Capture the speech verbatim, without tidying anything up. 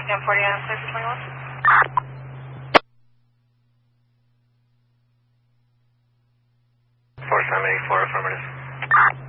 ten forty-nine, clear for twenty-one. four seven eight four, affirmative.